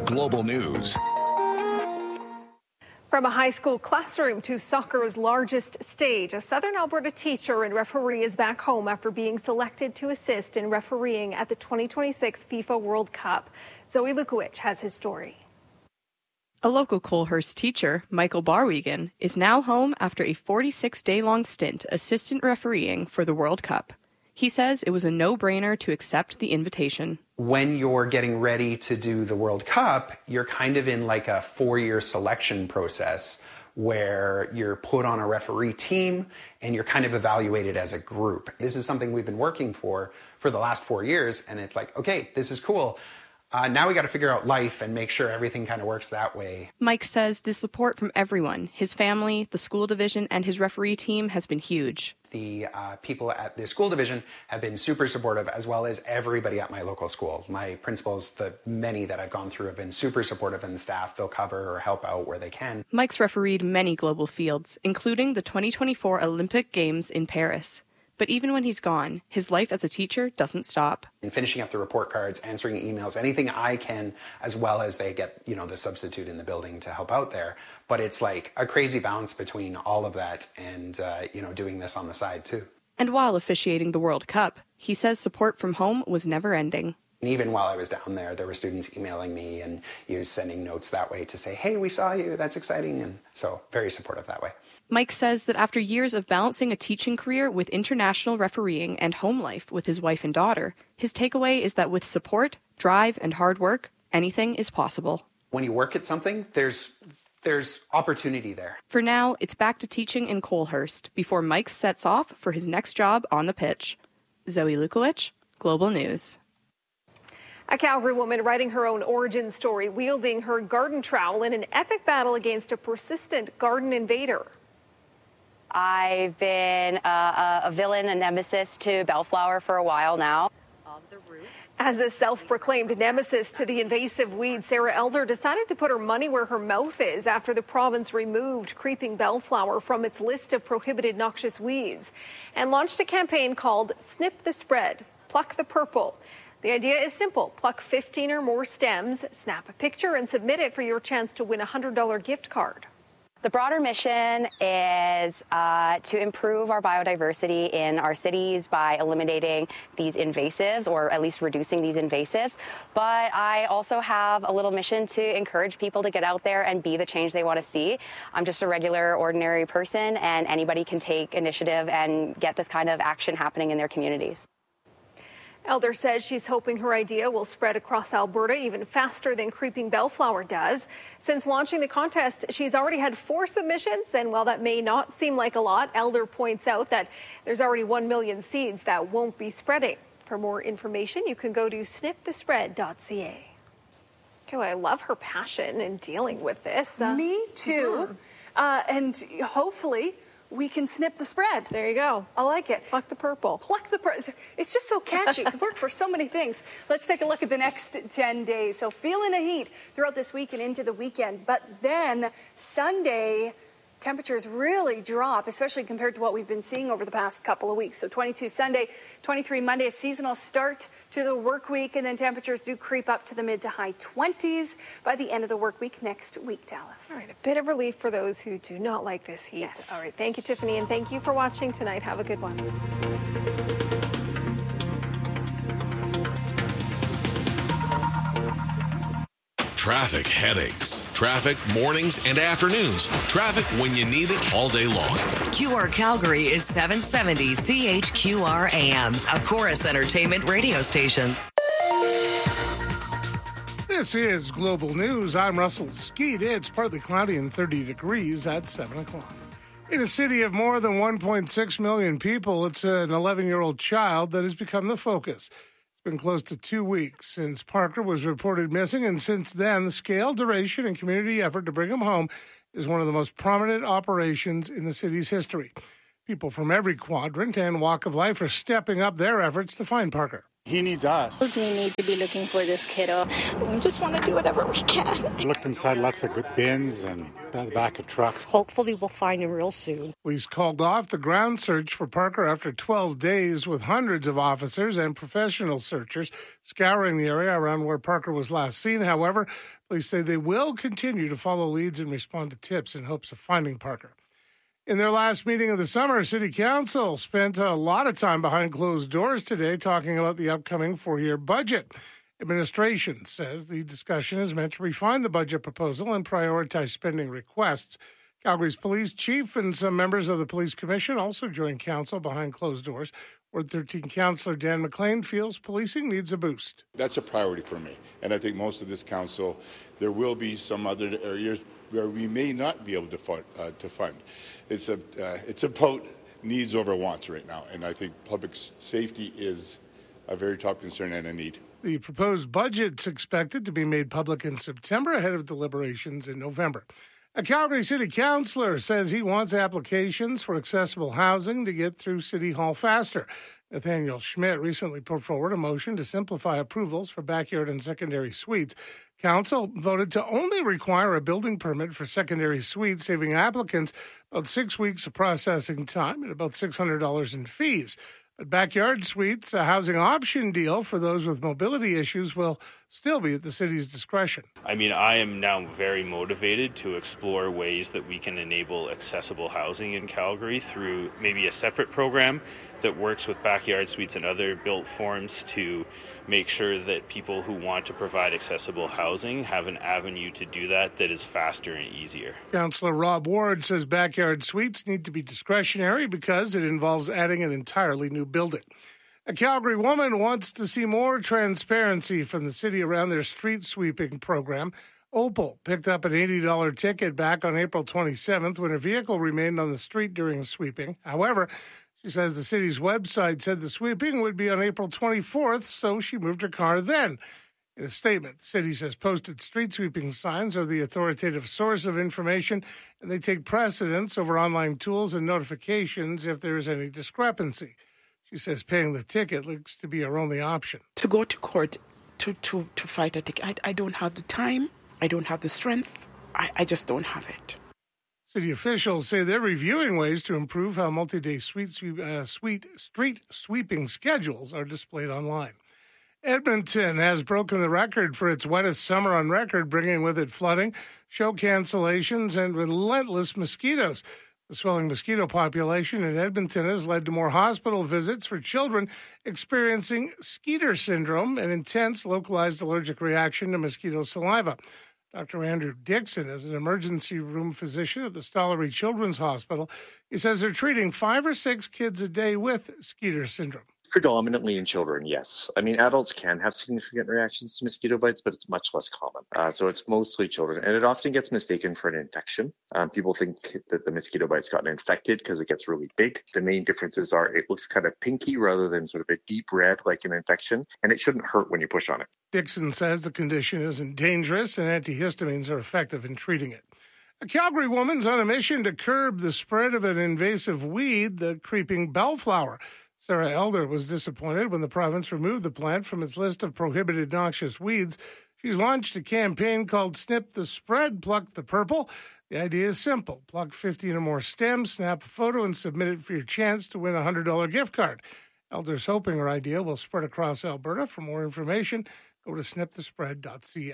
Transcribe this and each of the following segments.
Global News. From a high school classroom to soccer's largest stage, a Southern Alberta teacher and referee is back home after being selected to assist in refereeing at the 2026 FIFA World Cup. Zoe Lukowicz has his story. A local Colehurst teacher, Michael Barwigan, is now home after a 46-day-long stint assistant refereeing for the World Cup. He says it was a no-brainer to accept the invitation. When you're getting ready to do the World Cup, you're kind of in like a 4-year selection process where you're put on a referee team and you're kind of evaluated as a group. This is something we've been working for the last 4 years, and it's like, okay, this is cool. Now we got to figure out life and make sure everything kind of works that way. Mike says the support from everyone, his family, the school division, and his referee team has been huge. The people at the school division have been super supportive, as well as everybody at my local school. My principals, the many that I've gone through, have been super supportive, and the staff, they'll cover or help out where they can. Mike's refereed many global fields, including the 2024 Olympic Games in Paris. But even when he's gone, his life as a teacher doesn't stop. And finishing up the report cards, answering emails, anything I can, as well as they get, the substitute in the building to help out there. But it's like a crazy balance between all of that and, doing this on the side too. And while officiating the World Cup, he says support from home was never ending. And even while I was down there were students emailing me and sending notes that way to say, hey, we saw you, that's exciting. And so very supportive that way. Mike says that after years of balancing a teaching career with international refereeing and home life with his wife and daughter, his takeaway is that with support, drive, and hard work, anything is possible. When you work at something, there's opportunity there. For now, it's back to teaching in Colehurst before Mike sets off for his next job on the pitch. Zoe Lukowicz, Global News. A Calgary woman writing her own origin story, wielding her garden trowel in an epic battle against a persistent garden invader. I've been a villain, a nemesis to bellflower for a while now. As a self-proclaimed nemesis to the invasive weed, Sarah Elder decided to put her money where her mouth is after the province removed creeping bellflower from its list of prohibited noxious weeds and launched a campaign called Snip the Spread, Pluck the Purple. The idea is simple. Pluck 15 or more stems, snap a picture, and submit it for your chance to win a $100 gift card. The broader mission is to improve our biodiversity in our cities by eliminating these invasives, or at least reducing these invasives. But I also have a little mission to encourage people to get out there and be the change they want to see. I'm just a regular, ordinary person, and anybody can take initiative and get this kind of action happening in their communities. Elder says she's hoping her idea will spread across Alberta even faster than creeping bellflower does. Since launching the contest, she's already had 4 submissions, and while that may not seem like a lot, Elder points out that there's already 1 million seeds that won't be spreading. For more information, you can go to snipthespread.ca. Okay, well, I love her passion in dealing with this. Me too. And hopefully we can snip the spread. There you go. I like it. Pluck the purple. Pluck the purple. It's just so catchy. It can work for so many things. Let's take a look at the next 10 days. So feeling the heat throughout this week and into the weekend. But then Sunday, temperatures really drop, especially compared to what we've been seeing over the past couple of weeks. So 22 Sunday, 23 Monday, a seasonal start to the work week, and then temperatures do creep up to the mid to high 20s by the end of the work week next week, Dallas. All right, a bit of relief for those who do not like this heat. Yes. All right, thank you, Tiffany, and thank you for watching tonight. Have a good one. Traffic headaches. Traffic mornings and afternoons. Traffic when you need it all day long. QR Calgary is 770 CHQR AM, a Chorus Entertainment radio station. This is Global News. I'm Russell Skeet. It's partly cloudy and 30 degrees at 7 o'clock. In a city of more than 1.6 million people, it's an 11-year-old child that has become the focus. It's been close to 2 weeks since Parker was reported missing, and since then, the scale, duration, and community effort to bring him home is one of the most prominent operations in the city's history. People from every quadrant and walk of life are stepping up their efforts to find Parker. He needs us. We need to be looking for this kiddo. We just want to do whatever we can. We looked inside lots of good bins and the back of trucks. Hopefully we'll find him real soon. Police called off the ground search for Parker after 12 days with hundreds of officers and professional searchers scouring the area around where Parker was last seen. However, police say they will continue to follow leads and respond to tips in hopes of finding Parker. In their last meeting of the summer, City Council spent a lot of time behind closed doors today talking about the upcoming four-year budget. Administration says the discussion is meant to refine the budget proposal and prioritize spending requests. Calgary's police chief and some members of the police commission also joined council behind closed doors. Ward 13 councillor Dan McLean feels policing needs a boost. That's a priority for me, and I think most of this council, there will be some other areas where we may not be able to fund. It's about needs over wants right now, and I think public safety is a very top concern and a need. The proposed budget's expected to be made public in September ahead of deliberations in November. A Calgary City Councillor says he wants applications for accessible housing to get through City Hall faster. Nathaniel Schmidt recently put forward a motion to simplify approvals for backyard and secondary suites. Council voted to only require a building permit for secondary suites, saving applicants about 6 weeks of processing time and about $600 in fees. But backyard suites, a housing option deal for those with mobility issues, will still be at the city's discretion. I mean, I am now very motivated to explore ways that we can enable accessible housing in Calgary through maybe a separate program that works with backyard suites and other built forms to make sure that people who want to provide accessible housing have an avenue to do that is faster and easier. Councillor Rob Ward says backyard suites need to be discretionary because it involves adding an entirely new building. A Calgary woman wants to see more transparency from the city around their street sweeping program. Opal picked up an $80 ticket back on April 27th when her vehicle remained on the street during sweeping. However, she says the city's website said the sweeping would be on April 24th, so she moved her car then. In a statement, the city says posted street sweeping signs are the authoritative source of information, and they take precedence over online tools and notifications if there is any discrepancy. She says paying the ticket looks to be her only option. To go to court to fight a ticket, I don't have the time, I don't have the strength, I just don't have it. City officials say they're reviewing ways to improve how multi-day street sweeping schedules are displayed online. Edmonton has broken the record for its wettest summer on record, bringing with it flooding, show cancellations, and relentless mosquitoes. The swelling mosquito population in Edmonton has led to more hospital visits for children experiencing Skeeter syndrome, an intense localized allergic reaction to mosquito saliva. Dr. Andrew Dixon is an emergency room physician at the Stollery Children's Hospital. He says they're treating 5 or 6 kids a day with Skeeter syndrome. Predominantly in children, yes. I mean, adults can have significant reactions to mosquito bites, but it's much less common. So it's mostly children, and it often gets mistaken for an infection. People think that the mosquito bite's gotten infected because it gets really big. The main differences are it looks kind of pinky rather than sort of a deep red like an infection, and it shouldn't hurt when you push on it. Dixon says the condition isn't dangerous and antihistamines are effective in treating it. A Calgary woman's on a mission to curb the spread of an invasive weed, the creeping bellflower. Sarah Elder was disappointed when the province removed the plant from its list of prohibited noxious weeds. She's launched a campaign called Snip the Spread, Pluck the Purple. The idea is simple. Pluck 15 or more stems, snap a photo, and submit it for your chance to win a $100 gift card. Elder's hoping her idea will spread across Alberta. For more information, go to snipthespread.ca.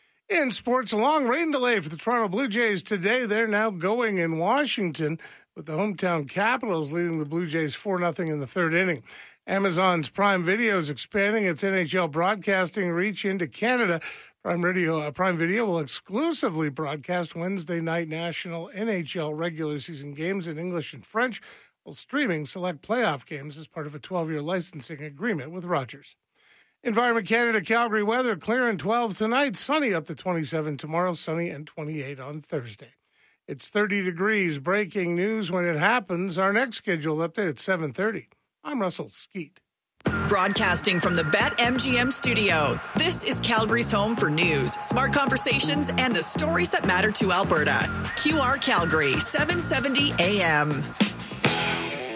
In sports, a long rain delay for the Toronto Blue Jays today. They're now going in Washington, with the hometown Capitals leading the Blue Jays 4-0 in the third inning. Amazon's Prime Video is expanding its NHL broadcasting reach into Canada. Prime Video will exclusively broadcast Wednesday night national NHL regular season games in English and French, while streaming select playoff games as part of a 12-year licensing agreement with Rogers. Environment Canada Calgary weather, clear and 12 tonight, sunny up to 27 tomorrow, sunny and 28 on Thursday. It's 30 degrees. Breaking news when it happens. Our next scheduled update at 7:30. I'm Russell Skeet. Broadcasting from the BetMGM studio, this is Calgary's home for news, smart conversations, and the stories that matter to Alberta. QR Calgary, 770 AM.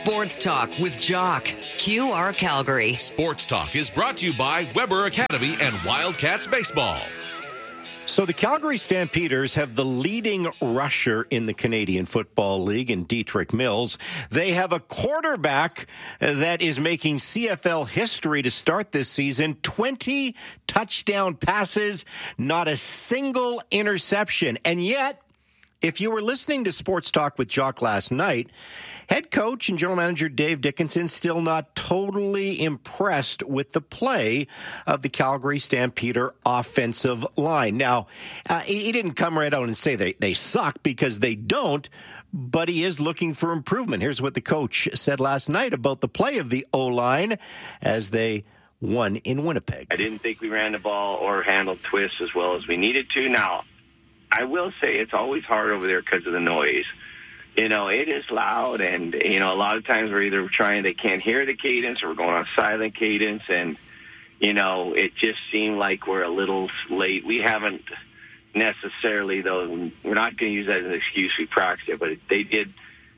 Sports Talk with Jock, QR Calgary. Sports Talk is brought to you by Weber Academy and Wildcats Baseball. So the Calgary Stampeders have the leading rusher in the Canadian Football League in Dietrich Mills. They have a quarterback that is making CFL history to start this season. 20 touchdown passes, not a single interception. And yet, if you were listening to Sports Talk with Jock last night, head coach and general manager Dave Dickenson still not totally impressed with the play of the Calgary Stampeder offensive line. Now, he didn't come right out and say they suck, because they don't, but he is looking for improvement. Here's what the coach said last night about the play of the O-line as they won in Winnipeg. I didn't think we ran the ball or handled twists as well as we needed to. Now, I will say it's always hard over there because of the noise. You know, it is loud, and, you know, a lot of times we're either they can't hear the cadence, or we're going on silent cadence, and, you know, it just seemed like we're a little late. We haven't necessarily, though, we're not going to use that as an excuse. We practiced it, but they did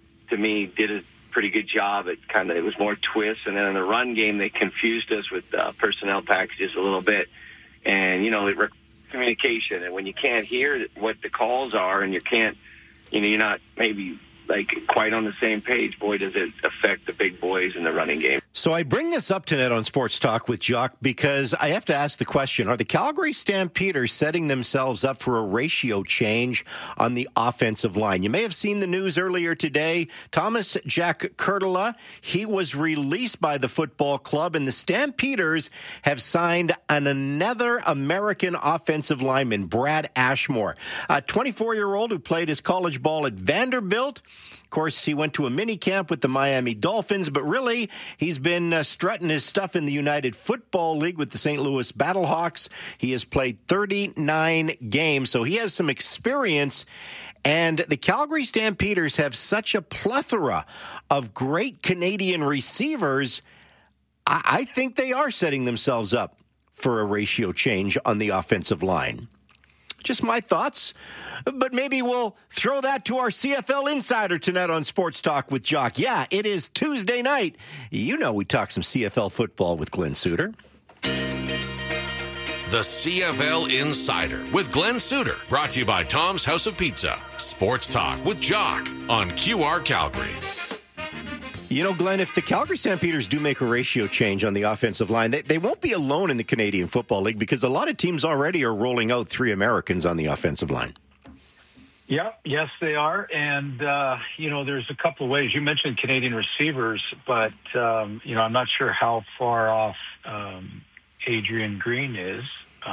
a pretty good job at it was more twists, and then in the run game, they confused us with personnel packages a little bit, and, you know, communication, and when you can't hear what the calls are, and you can't, you know, you're not maybe quite on the same page, boy, does it affect the big boys in the running game. So I bring this up tonight on Sports Talk with Jock because I have to ask the question, are the Calgary Stampeders setting themselves up for a ratio change on the offensive line? You may have seen the news earlier today. Thomas Jack Kurtula, he was released by the football club, and the Stampeders have signed another American offensive lineman, Brad Ashmore, a 24-year-old who played his college ball at Vanderbilt. Of course, he went to a mini camp with the Miami Dolphins, but really, he's been strutting his stuff in the United Football League with the St. Louis Battlehawks. He has played 39 games, so he has some experience. And the Calgary Stampeders have such a plethora of great Canadian receivers. I think they are setting themselves up for a ratio change on the offensive line. Just my thoughts, but maybe we'll throw that to our CFL Insider tonight on Sports Talk with Jock. Yeah, it is Tuesday night. You know we talk some CFL football with Glenn Suter. The CFL Insider with Glenn Suter, brought to you by Tom's House of Pizza. Sports Talk with Jock on QR Calgary. You know, Glenn, if the Calgary Stampeders do make a ratio change on the offensive line, they won't be alone in the Canadian Football League, because a lot of teams already are rolling out 3 Americans on the offensive line. Yeah, yes, they are. And, you know, there's a couple of ways. You mentioned Canadian receivers, but, you know, I'm not sure how far off Adrian Green is.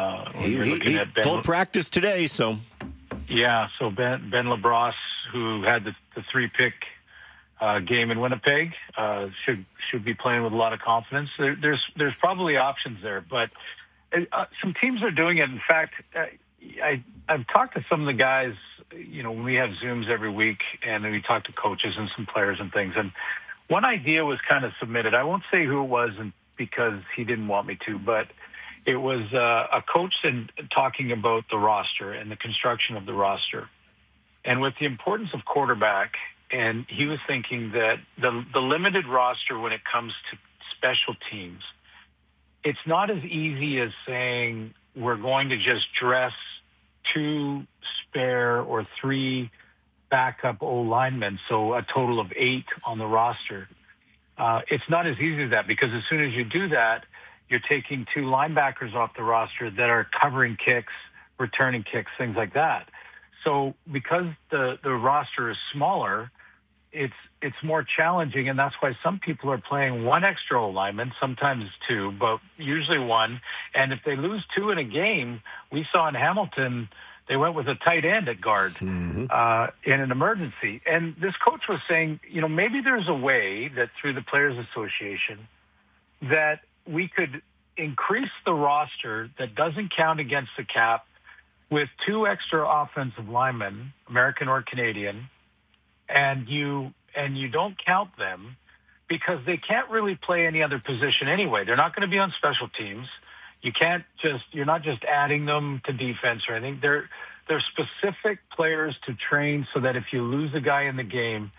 He full practice today, so. Yeah, so Ben LaBrosse, who had the 3-pick game in Winnipeg, should be playing with a lot of confidence. There's probably options there, but some teams are doing it. In fact, I've talked to some of the guys, you know, when we have Zooms every week, and we talk to coaches and some players and things. And one idea was kind of submitted. I won't say who it was because he didn't want me to, but it was a coach talking about the roster and the construction of the roster. And with the importance of quarterback, and he was thinking that the limited roster when it comes to special teams, it's not as easy as saying we're going to just dress 2 spare or 3 backup O-linemen, so a total of 8 on the roster. It's not as easy as that, because as soon as you do that, you're taking 2 linebackers off the roster that are covering kicks, returning kicks, things like that. So because the roster is smaller, it's more challenging, and that's why some people are playing 1 extra O-lineman, sometimes 2, but usually 1. And if they lose 2 in a game, we saw in Hamilton, they went with a tight end at guard in an emergency. And this coach was saying, you know, maybe there's a way that through the Players Association that we could increase the roster that doesn't count against the cap with 2 extra offensive linemen, American or Canadian, and you don't count them because they can't really play any other position anyway. They're not going to be on special teams. You're not just adding them to defense or anything. They're specific players to train so that if you lose a guy in the game,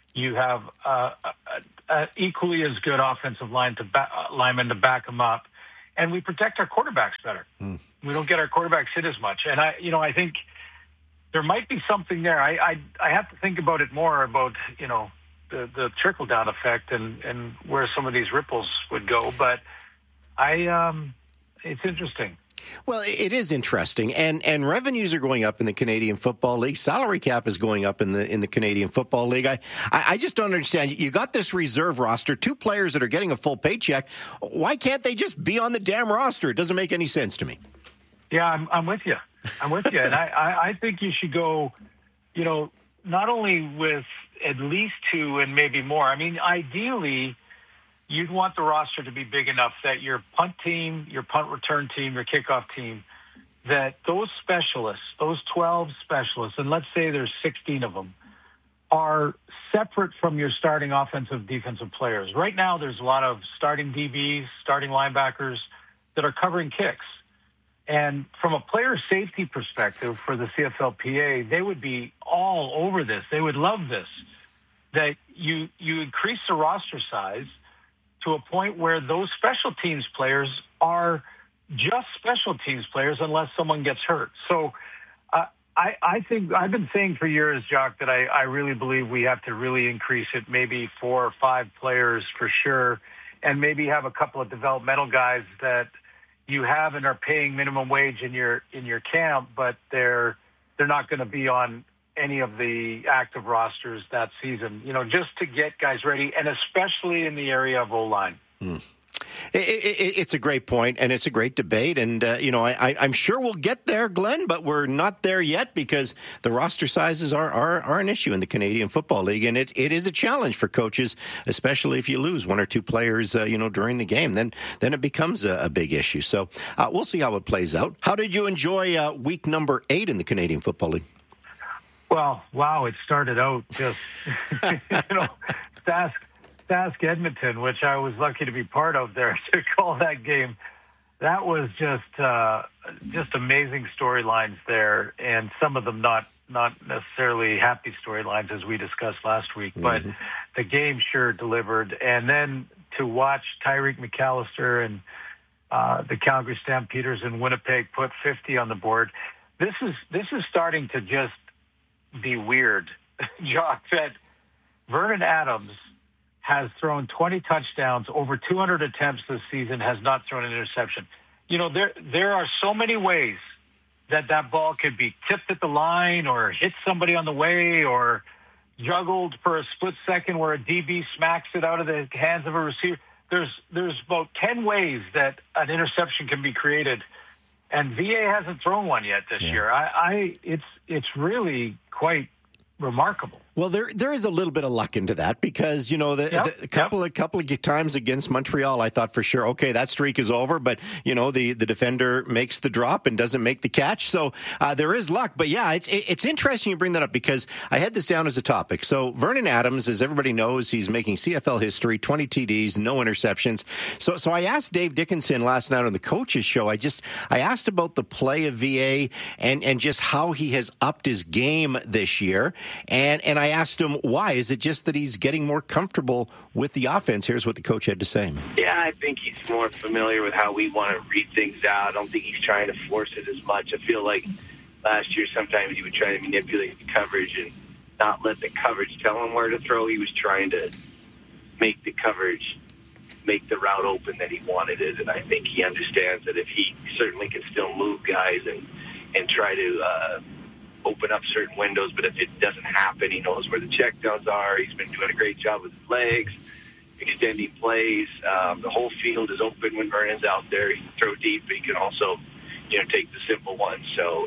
You have equally as good offensive linemen to back them up, and we protect our quarterbacks better. We don't get our quarterbacks hit as much, and I think there might be something there. I have to think about it more about the trickle down effect and where some of these ripples would go, but it's interesting. Well, it is interesting, and revenues are going up in the Canadian Football League. Salary cap is going up in the Canadian Football League. I just don't understand. You got this reserve roster, 2 players that are getting a full paycheck. Why can't they just be on the damn roster? It doesn't make any sense to me. Yeah, I'm with you. And I think you should go, not only with at least 2 and maybe more. I mean, ideally, you'd want the roster to be big enough that your punt team, your punt return team, your kickoff team, that those specialists, those 12 specialists, and let's say there's 16 of them, are separate from your starting offensive, defensive players. Right now, there's a lot of starting DBs, starting linebackers that are covering kicks. And from a player safety perspective for the CFLPA, they would be all over this. They would love this, that you increase the roster size to a point where those special teams players are just special teams players unless someone gets hurt. So I think I've been saying for years, Jock, that I really believe we have to really increase it, maybe 4 or 5 players for sure, and maybe have a couple of developmental guys that you have and are paying minimum wage in your camp, but they're not going to be on any of the active rosters that season, just to get guys ready, and especially in the area of O-line. It's a great point, and it's a great debate, and I'm sure we'll get there, Glenn, but we're not there yet because the roster sizes are an issue in the Canadian Football League, and it is a challenge for coaches, especially if you lose 1 or 2 players, during the game. Then it becomes a big issue. So we'll see how it plays out. How did you enjoy week number 8 in the Canadian Football League? Well, wow, it started out just, Sask Edmonton, which I was lucky to be part of there to call that game. That was just amazing storylines there, and some of them not necessarily happy storylines as we discussed last week, but the game sure delivered. And then to watch Tyreek McAllister and the Calgary Stampeders in Winnipeg put 50 on the board, this is starting to just be weird, Jock, that Vernon Adams has thrown 20 touchdowns, over 200 attempts this season, has not thrown an interception. There are so many ways that ball could be tipped at the line or hit somebody on the way or juggled for a split second where a DB smacks it out of the hands of a receiver. There's about 10 ways that an interception can be created, and VA hasn't thrown one yet this year. It's really quite remarkable. Well, there is a little bit of luck into that because, a couple of times against Montreal, I thought for sure, okay, that streak is over, but, the defender makes the drop and doesn't make the catch. So there is luck. But, yeah, it's interesting you bring that up because I had this down as a topic. So Vernon Adams, as everybody knows, he's making CFL history, 20 TDs, no interceptions. So I asked Dave Dickinson last night on the coaches show, I asked about the play of VA and just how he has upped his game this year. And I asked him why. Is it just that he's getting more comfortable with the offense? Here's what the coach had to say. Yeah, I think he's more familiar with how we want to read things out. I don't think he's trying to force it as much. I feel like last year sometimes he would try to manipulate the coverage and not let the coverage tell him where to throw. He was trying to make the coverage make the route open that he wanted it, and I think he understands that if he certainly can still move guys and try to open up certain windows, but if it doesn't happen, he knows where the checkdowns are. He's been doing a great job with his legs, extending plays. The whole field is open when Vernon's out there. He can throw deep, but he can also, take the simple ones. So,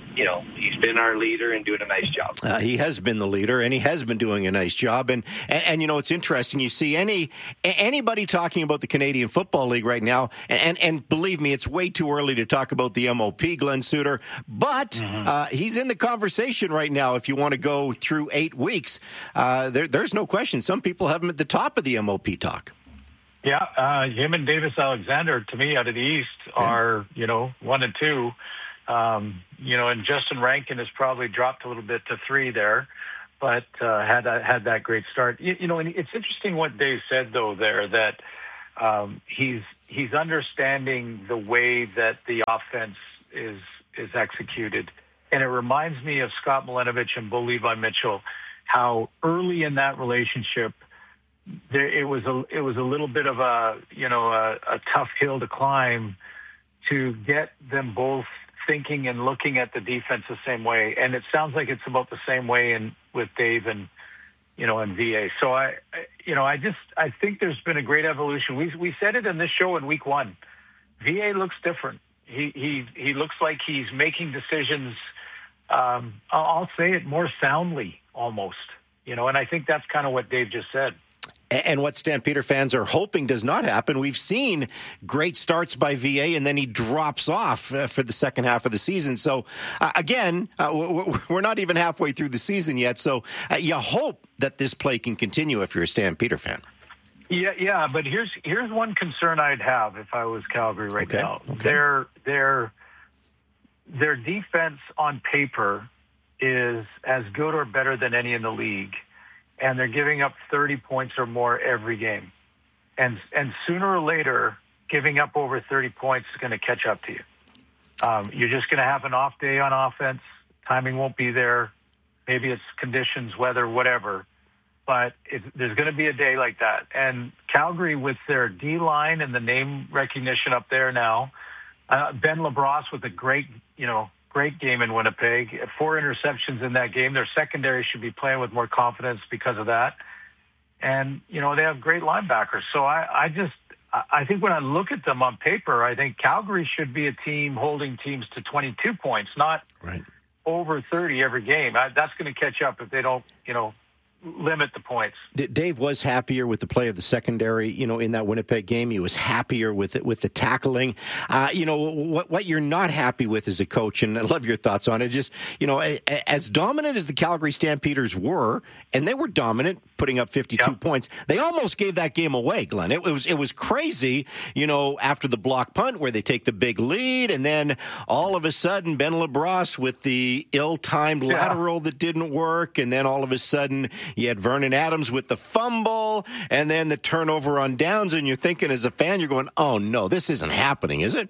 he's been our leader and doing a nice job. He has been the leader, and he has been doing a nice job. And it's interesting. You see anybody talking about the Canadian Football League right now, and believe me, it's way too early to talk about the MOP, Glenn Suter, but he's in the conversation right now. If you want to go through 8 weeks, there's no question. Some people have him at the top of the MOP talk. Yeah, him and Davis Alexander, to me, out of the East, are, 1 and 2. And Justin Rankin has probably dropped a little bit to 3 there. but had that great start. And it's interesting what Dave said, though, there, that he's understanding the way that the offense is executed. And it reminds me of Scott Milenovich and Bo Levi Mitchell, how early in that relationship, it was a little bit of a tough hill to climb to get them both thinking and looking at the defense the same way. And it sounds like it's about the same way with Dave and VA. So I think there's been a great evolution. We said it in this show in week 1. VA looks different. He looks like he's making decisions. I'll say it more soundly almost, and I think that's kind of what Dave just said. And what Stampeder fans are hoping does not happen. We've seen great starts by VA, and then he drops off for the second half of the season. So, again, we're not even halfway through the season yet. So you hope that this play can continue if you're a Stampeder fan. Yeah. But here's one concern I'd have if I was Calgary right now. Okay. Their defense on paper is as good or better than any in the league. And they're giving up 30 points or more every game. And sooner or later, giving up over 30 points is going to catch up to you. You're just going to have an off day on offense. Timing won't be there. Maybe it's conditions, weather, whatever. But there's going to be a day like that. And Calgary, with their D-line and the name recognition up there now, Ben LaBrosse with a great game in Winnipeg. 4 interceptions in that game. Their secondary should be playing with more confidence because of that. And, they have great linebackers. So I think when I look at them on paper, I think Calgary should be a team holding teams to 22 points, not over 30 every game. That's going to catch up if they don't, limit the points. Dave was happier with the play of the secondary, in that Winnipeg game. He was happier with the tackling. What you're not happy with as a coach, and I love your thoughts on it, just, as dominant as the Calgary Stampeders were, and they were dominant, putting up 52 points, they almost gave that game away, Glenn. It was crazy, after the block punt where they take the big lead, and then all of a sudden Ben LaBrosse with the ill-timed lateral that didn't work, and then all of a sudden you had Vernon Adams with the fumble, and then the turnover on downs, and you're thinking as a fan, you're going, oh, no, this isn't happening, is it?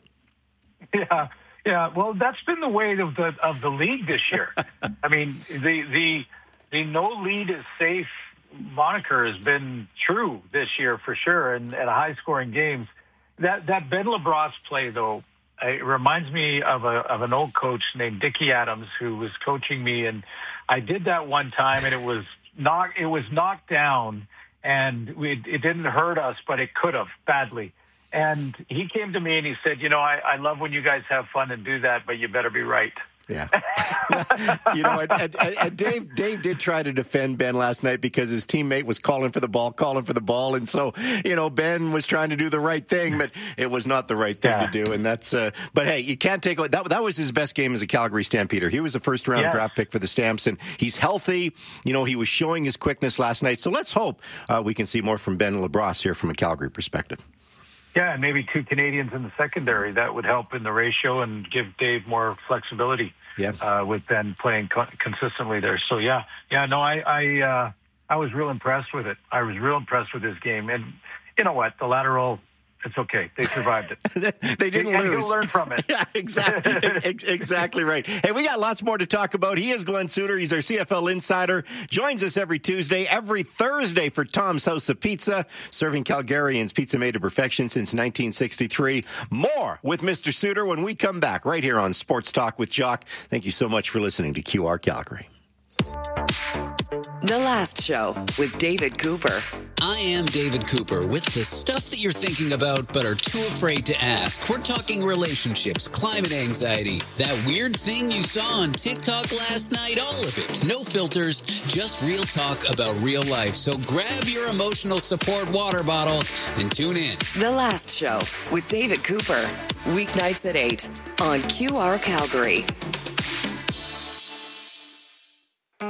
Yeah. Well, that's been the way of the league this year. I mean, the no lead is safe moniker has been true this year for sure, and at high-scoring games. That Ben LaBrosse play, though, it reminds me of an old coach named Dickie Adams who was coaching me, and I did that one time, and it was knocked down, and it didn't hurt us, but it could have badly. And he came to me and he said, I love when you guys have fun and do that, but you better be right. Yeah. And Dave did try to defend Ben last night because his teammate was calling for the ball. And so, Ben was trying to do the right thing, but it was not the right thing to do. And that's, but hey, you can't take that was his best game as a Calgary Stampeder. He was a first round draft pick for the Stamps, and he's healthy. He was showing his quickness last night. So let's hope we can see more from Ben LaBrosse here from a Calgary perspective. Yeah, and maybe 2 Canadians in the secondary. That would help in the ratio and give Dave more flexibility with Ben playing consistently there. So, I was real impressed with it. I was real impressed with this game. And you know what? The lateral, it's okay. They survived it. They didn't lose. You'll learn from it. Yeah, exactly. Exactly right. Hey, we got lots more to talk about. He is Glenn Suter. He's our CFL insider. Joins us every Tuesday, every Thursday for Tom's House of Pizza, serving Calgarians pizza made to perfection since 1963. More with Mr. Suter when we come back right here on Sports Talk with Jock. Thank you so much for listening to QR Calgary. The Last Show with David Cooper. I am David Cooper with the stuff that you're thinking about but are too afraid to ask. We're talking relationships, climate anxiety, that weird thing you saw on TikTok last night, all of it. No filters, just real talk about real life. So grab your emotional support water bottle and tune in. The Last Show with David Cooper. Weeknights at 8 on QR Calgary.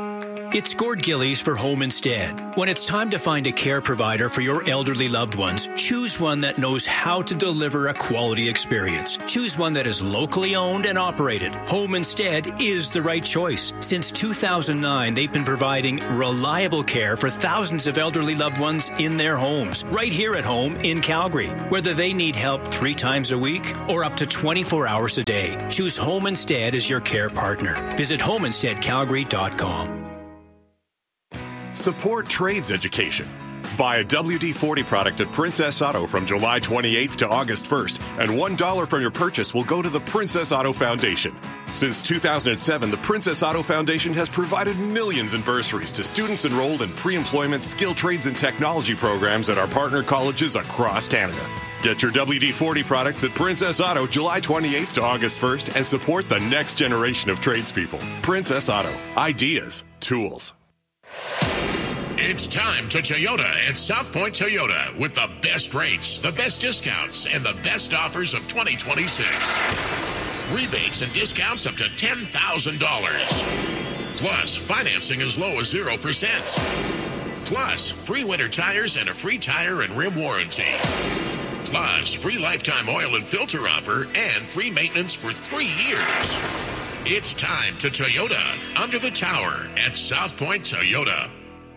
It's Gord Gillies for Home Instead. When it's time to find a care provider for your elderly loved ones, choose one that knows how to deliver a quality experience. Choose one that is locally owned and operated. Home Instead is the right choice. Since 2009, they've been providing reliable care for thousands of elderly loved ones in their homes, right here at home in Calgary. Whether they need help 3 times a week or up to 24 hours a day, choose Home Instead as your care partner. Visit homeinsteadcalgary.com. Support trades education. Buy a WD-40 product at Princess Auto from July 28th to August 1st, and $1 from your purchase will go to the Princess Auto Foundation. Since 2007, the Princess Auto Foundation has provided millions in bursaries to students enrolled in pre-employment skill trades and technology programs at our partner colleges across Canada. Get your WD-40 products at Princess Auto July 28th to August 1st and support the next generation of tradespeople. Princess Auto. Ideas. Tools. It's time to Toyota at South Point Toyota with the best rates, the best discounts, and the best offers of 2026. Rebates and discounts up to $10,000. Plus, financing as low as 0%. Plus, free winter tires and a free tire and rim warranty. Plus, free lifetime oil and filter offer and free maintenance for 3 years. It's time to Toyota under the tower at South Point Toyota.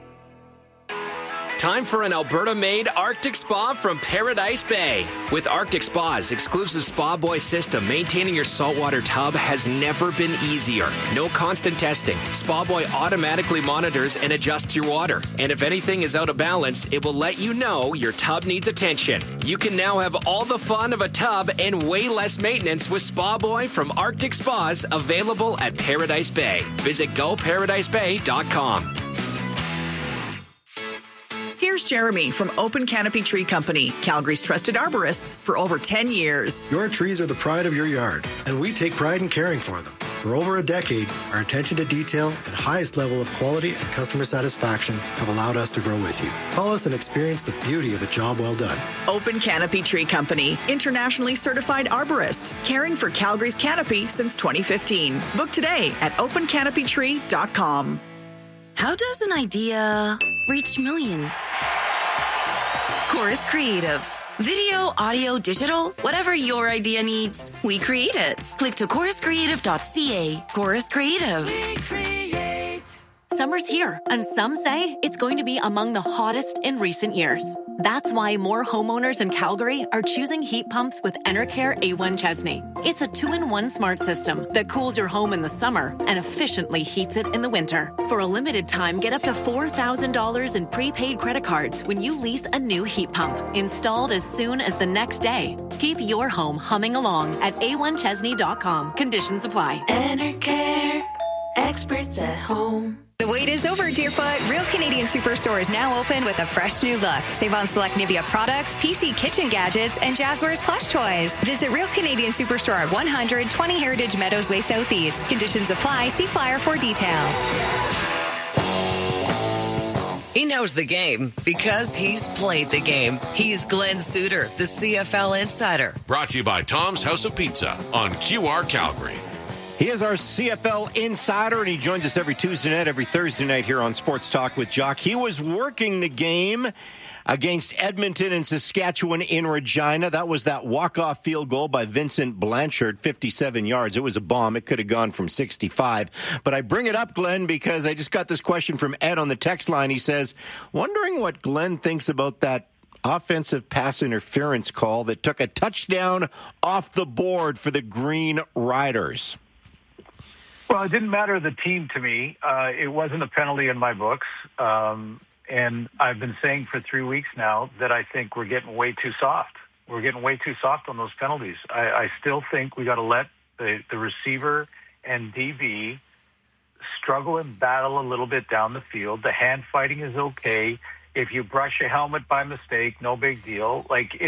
Time for an Alberta-made Arctic Spa from Paradise Bay. With Arctic Spa's exclusive Spa Boy system, maintaining your saltwater tub has never been easier. No constant testing. Spa Boy automatically monitors and adjusts your water. And if anything is out of balance, it will let you know your tub needs attention. You can now have all the fun of a tub and way less maintenance with Spa Boy from Arctic Spas, available at Paradise Bay. Visit GoParadiseBay.com. Here's Jeremy from Open Canopy Tree Company, Calgary's trusted arborists for over 10 years. Your trees are the pride of your yard, and we take pride in caring for them. For over a decade, our attention to detail and highest level of quality and customer satisfaction have allowed us to grow with you. Call us and experience the beauty of a job well done. Open Canopy Tree Company, internationally certified arborists, caring for Calgary's canopy since 2015. Book today at opencanopytree.com. How does an idea reach millions? Chorus Creative. Video, audio, digital, whatever your idea needs, we create it. Click to choruscreative.ca. Chorus Creative. We create. Summer's here, and some say it's going to be among the hottest in recent years. That's why more homeowners in Calgary are choosing heat pumps with Enercare A1 Chesney. It's a 2-in-1 smart system that cools your home in the summer and efficiently heats it in the winter. For a limited time, get up to $4,000 in prepaid credit cards when you lease a new heat pump, installed as soon as the next day. Keep your home humming along at a1chesney.com. Conditions apply. Enercare. Experts at home. The wait is over, Deerfoot. Real Canadian Superstore is now open with a fresh new look. Save on select Nivea products, PC kitchen gadgets, and Jazzwares plush toys. Visit Real Canadian Superstore at 120 Heritage Meadows Way Southeast. Conditions apply. See flyer for details. He knows the game because he's played the game. He's Glenn Suter, the CFL Insider. Brought to you by Tom's House of Pizza on QR Calgary. He is our CFL insider, and he joins us every Tuesday night, every Thursday night here on Sports Talk with Jock. He was working the game against Edmonton and Saskatchewan in Regina. That was that walk-off field goal by Vincent Blanchard, 57 yards. It was a bomb. It could have gone from 65. But I bring it up, Glenn, because I just got this question from Ed on the text line. He says, wondering what Glenn thinks about that offensive pass interference call that took a touchdown off the board for the Green Riders. Well, it didn't matter the team to me. It wasn't a penalty in my books. And I've been saying for 3 weeks now that I think we're getting way too soft. We're getting way too soft on those penalties. I still think we got to let the receiver and DB struggle and battle a little bit down the field. The hand fighting is okay. If you brush a helmet by mistake, no big deal.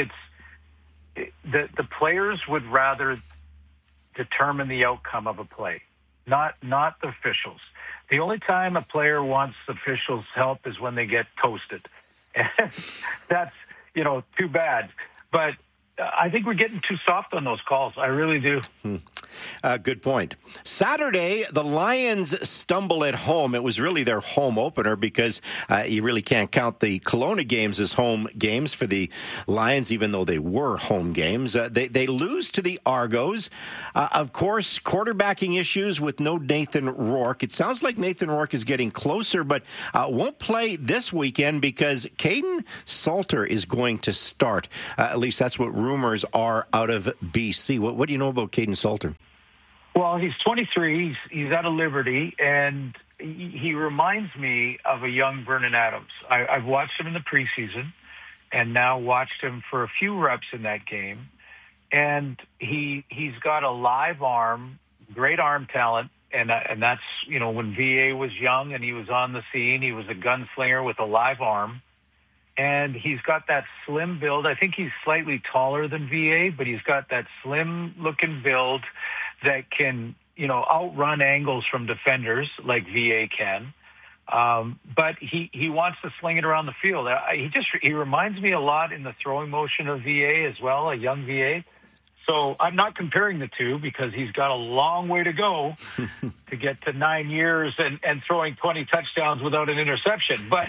The players would rather determine the outcome of a play. Not the officials. The only time a player wants officials' help is when they get toasted. And that's, too bad. But I think we're getting too soft on those calls. I really do. Good point. Saturday, the Lions stumble at home. It was really their home opener because you really can't count the Kelowna games as home games for the Lions, even though they were home games. They lose to the Argos. Of course, quarterbacking issues with no Nathan Rourke. It sounds like Nathan Rourke is getting closer, but won't play this weekend because Caden Salter is going to start. At least that's what rumors are out of BC. What do you know about Caden Salter? Well, he's 23. He's out of Liberty, and he reminds me of a young Vernon Adams. I've watched him in the preseason and now watched him for a few reps in that game. And he's got a live arm, great arm talent, and that's, when VA was young and he was on the scene, he was a gunslinger with a live arm. And he's got that slim build. I think he's slightly taller than VA, but he's got that slim-looking build that can, outrun angles from defenders like VA can. But he wants to sling it around the field. He reminds me a lot in the throwing motion of VA as well, a young VA. So I'm not comparing the two because he's got a long way to go to get to 9 years and throwing 20 touchdowns without an interception. But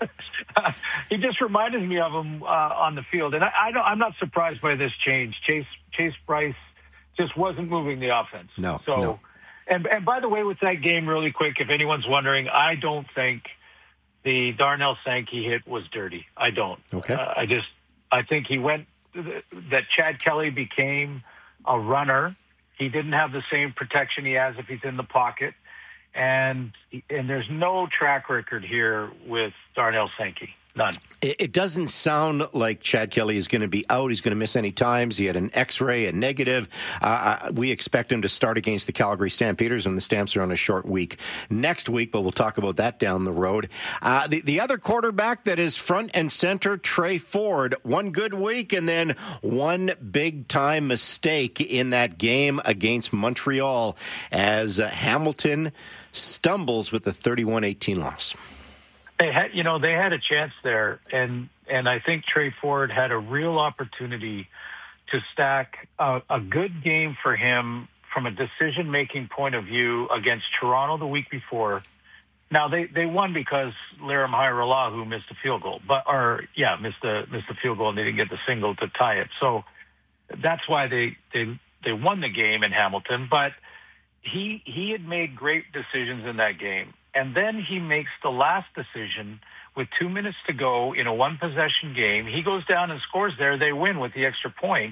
he just reminded me of him on the field. And I'm not surprised by this change. Chase Bryce just wasn't moving the offense. No. And by the way, with that game, really quick, if anyone's wondering, I don't think the Darnell Sankey hit was dirty. I don't. Okay. I think he went that Chad Kelly became a runner. He didn't have the same protection he has if he's in the pocket. And there's no track record here with Darnell Sankey. None. It doesn't sound like Chad Kelly is going to be out. He's going to miss any times. He had an X-ray, a negative. We expect him to start against the Calgary Stampeders, and the Stamps are on a short week next week, but we'll talk about that down the road. The other quarterback that is front and center, Trey Ford, one good week and then one big-time mistake in that game against Montreal as Hamilton stumbles with a 31-18 loss. They had a chance there, and I think Trey Ford had a real opportunity to stack a good game for him from a decision-making point of view against Toronto the week before. Now they won because Liram Hajrullahu missed a field goal, missed the field goal and they didn't get the single to tie it. So that's why they won the game in Hamilton. But he had made great decisions in that game. And then he makes the last decision with 2 minutes to go in a one-possession game. He goes down and scores there. They win with the extra point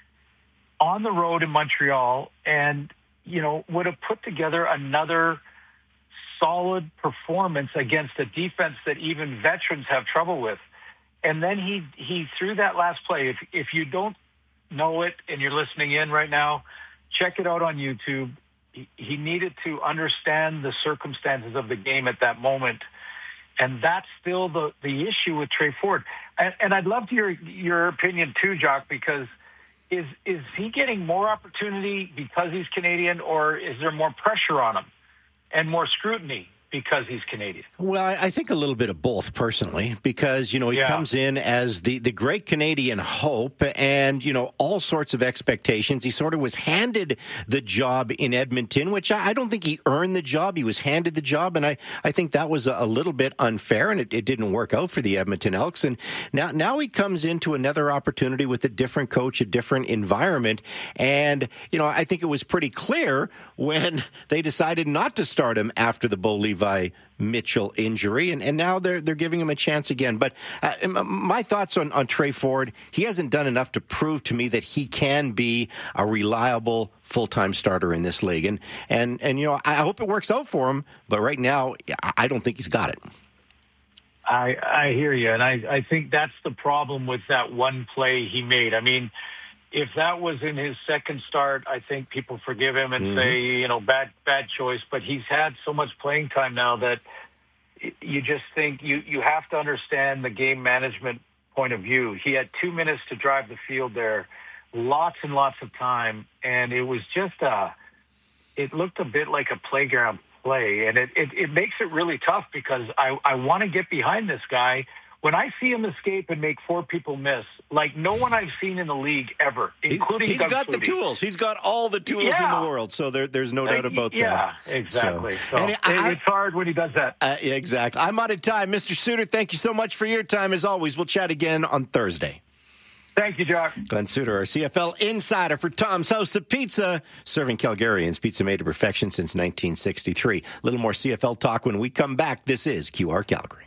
on the road in Montreal and, would have put together another solid performance against a defense that even veterans have trouble with. And then he threw that last play. If you don't know it and you're listening in right now, check it out on YouTube. He needed to understand the circumstances of the game at that moment. And that's still the issue with Trey Ford. And I'd love to hear your opinion too, Jock, because is he getting more opportunity because he's Canadian, or is there more pressure on him and more scrutiny because he's Canadian? Well, I think a little bit of both, personally, because, he comes in as the great Canadian hope and, all sorts of expectations. He sort of was handed the job in Edmonton, which I don't think he earned the job. He was handed the job, and I think that was a little bit unfair, and it didn't work out for the Edmonton Elks. And now he comes into another opportunity with a different coach, a different environment. And, I think it was pretty clear when they decided not to start him after the Bo Levi Mitchell injury, and now they're giving him a chance again. But my thoughts on Trey Ford, he hasn't done enough to prove to me that he can be a reliable full-time starter in this league. And I hope it works out for him, but right now I don't think he's got it. I hear you, and I think that's the problem with that one play he made. I mean, if that was in his second start, I think people forgive him and say, bad choice. But he's had so much playing time now that you just think you have to understand the game management point of view. He had 2 minutes to drive the field there, lots and lots of time, and it was just it looked a bit like a playground play, and it makes it really tough because I want to get behind this guy when I see him escape and make 4 people miss, like no one I've seen in the league ever, including He's Doug got Flutie. the tools. He's got all the tools in the world, so there's no doubt about that. Yeah, exactly. So it's hard when he does that. Exactly. I'm out of time. Mr. Suter, thank you so much for your time. As always, we'll chat again on Thursday. Thank you, Jock. Glenn Suter, our CFL insider for Tom's House of Pizza, serving Calgarians pizza made to perfection since 1963. A little more CFL talk when we come back. This is QR Calgary.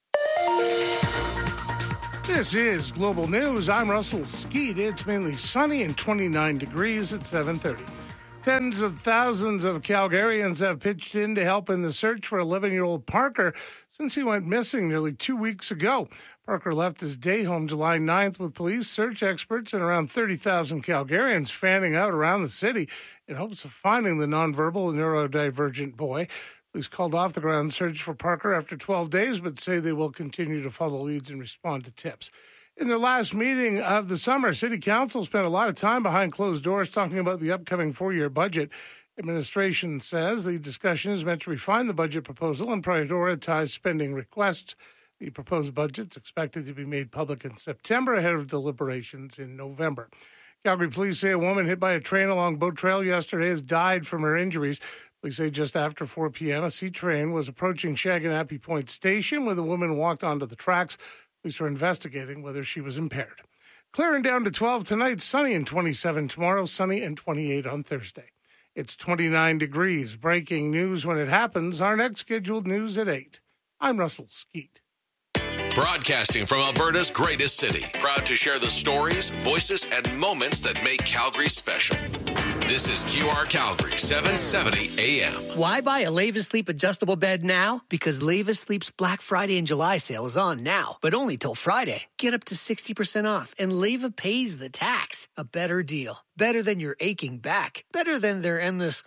This is Global News. I'm Russell Skeet. It's mainly sunny and 29 degrees at 7:30. Tens of thousands of Calgarians have pitched in to help in the search for 11-year-old Parker since he went missing nearly 2 weeks ago. Parker left his day home July 9th with police, search experts, and around 30,000 Calgarians fanning out around the city in hopes of finding the nonverbal neurodivergent boy. Police called off the ground search for Parker after 12 days, but say they will continue to follow leads and respond to tips. In their last meeting of the summer, City Council spent a lot of time behind closed doors talking about the upcoming 4-year budget. Administration says the discussion is meant to refine the budget proposal and prioritize spending requests. The proposed budget is expected to be made public in September ahead of deliberations in November. Calgary police say a woman hit by a train along Boat Trail yesterday has died from her injuries. Police say just after 4 p.m., a C train was approaching Shaganappi Point Station when the woman walked onto the tracks. Police are investigating whether she was impaired. Clearing down to 12 tonight, sunny and 27 tomorrow, sunny and 28 on Thursday. It's 29 degrees. Breaking news when it happens. Our next scheduled news at 8. I'm Russell Skeet. Broadcasting from Alberta's greatest city. Proud to share the stories, voices, and moments that make Calgary special. This is QR Calgary, 770 AM. Why buy a Leva Sleep adjustable bed now? Because Leva Sleep's Black Friday and July sale is on now, but only till Friday. Get up to 60% off, and Leva pays the tax. A better deal. Better than your aching back. Better than their endless...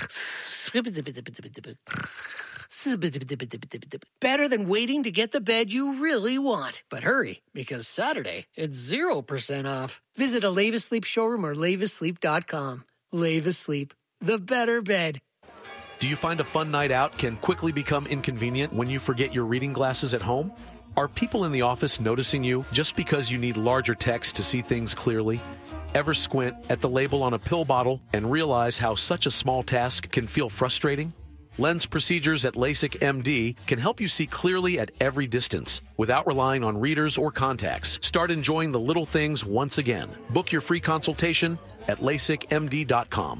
Better than waiting to get the bed you really want. But hurry, because Saturday, it's 0% off. Visit a Leva Sleep showroom or levasleep.com. Leva Sleep, the better bed. Do you find a fun night out can quickly become inconvenient when you forget your reading glasses at home? Are people in the office noticing you just because you need larger text to see things clearly? Ever squint at the label on a pill bottle and realize how such a small task can feel frustrating? Lens procedures at LASIK MD can help you see clearly at every distance without relying on readers or contacts. Start enjoying the little things once again. Book your free consultation at LASIKMD.com.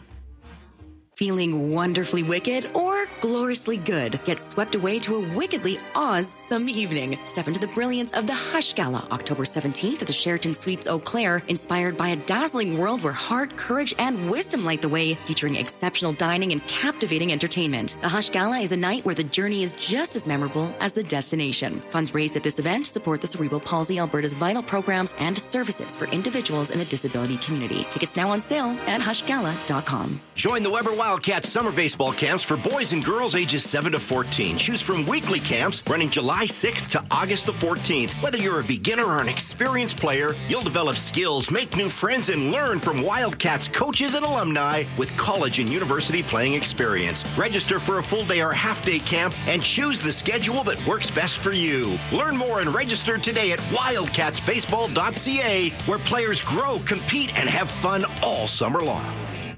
Feeling wonderfully wicked or gloriously good? Get swept away to a wickedly awesome evening. Step into the brilliance of the Hush Gala, October 17th at the Sheraton Suites Eau Claire, inspired by a dazzling world where heart, courage, and wisdom light the way, featuring exceptional dining and captivating entertainment. The Hush Gala is a night where the journey is just as memorable as the destination. Funds raised at this event support the Cerebral Palsy Alberta's vital programs and services for individuals in the disability community. Tickets now on sale at hushgala.com. Join the Weber Wildcats summer baseball camps for boys and girls ages 7 to 14. Choose from weekly camps running July 6th to August the 14th. Whether you're a beginner or an experienced player, you'll develop skills, make new friends, and learn from Wildcats coaches and alumni with college and university playing experience. Register for a full day or half-day camp and choose the schedule that works best for you. Learn more and register today at wildcatsbaseball.ca, where players grow, compete, and have fun all summer long.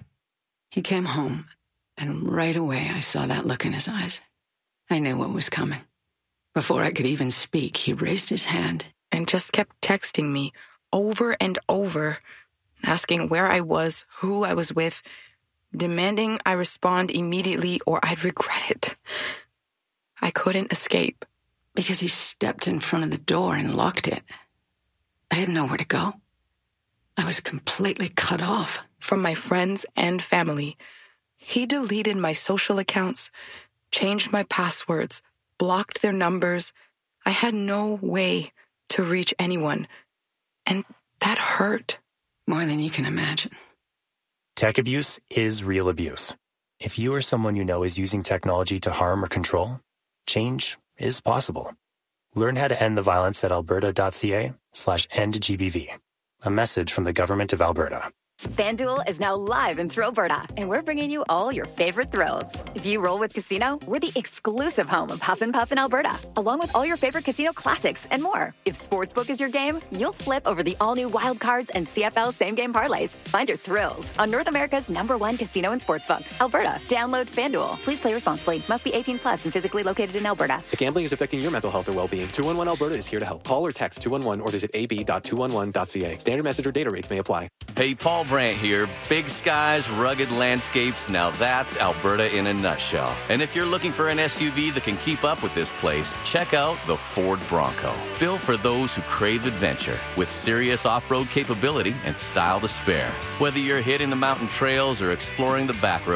He came home, and right away I saw that look in his eyes. I knew what was coming. Before I could even speak, he raised his hand and just kept texting me over and over, asking where I was, who I was with, demanding I respond immediately or I'd regret it. I couldn't escape. Because he stepped in front of the door and locked it. I had nowhere to go. I was completely cut off. From my friends and family. He deleted my social accounts, changed my passwords, blocked their numbers. I had no way to reach anyone. And that hurt. More than you can imagine. Tech abuse is real abuse. If you or someone you know is using technology to harm or control, change is possible. Learn how to end the violence at alberta.ca/endgbv. A message from the Government of Alberta. FanDuel is now live in Thrillberta, and we're bringing you all your favorite thrills. If you roll with Casino, we're the exclusive home of Huff and Puff in Alberta, along with all your favorite casino classics and more. If Sportsbook is your game, you'll flip over the all-new Wild Cards and CFL same-game parlays. Find your thrills on North America's #1 casino and sportsbook, Alberta. Download FanDuel. Please play responsibly. Must be 18 plus and physically located in Alberta. If gambling is affecting your mental health or well-being, 211 Alberta is here to help. Call or text 211 or visit ab.211.ca. Standard message or data rates may apply. Hey, Paul Brandt here. Big skies, rugged landscapes. Now that's Alberta in a nutshell. And if you're looking for an SUV that can keep up with this place, check out the Ford Bronco. Built for those who crave adventure, with serious off-road capability and style to spare. Whether you're hitting the mountain trails or exploring the back roads,